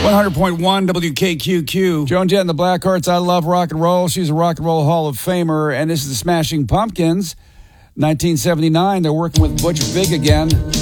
100.1 WKQQ. Joan Jett and the Blackhearts, I Love Rock and Roll. She's a Rock and Roll Hall of Famer, and this is the Smashing Pumpkins. 1979, they're working with Butch Vig again.